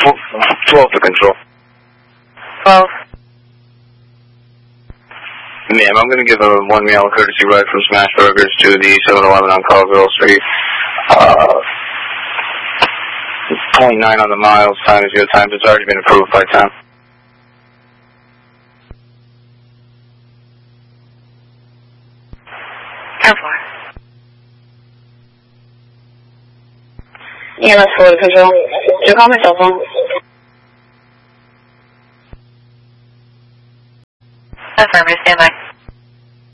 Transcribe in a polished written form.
12 to control. 12. Ma'am, I'm going to give a 1 meal courtesy ride from Smash Burgers to the 7-Eleven on Colville Street. 0.9 on the miles. Time is your time. It's already been approved by 10. EMS 4 to control. Did you call my cell phone? Affirmative, stand by.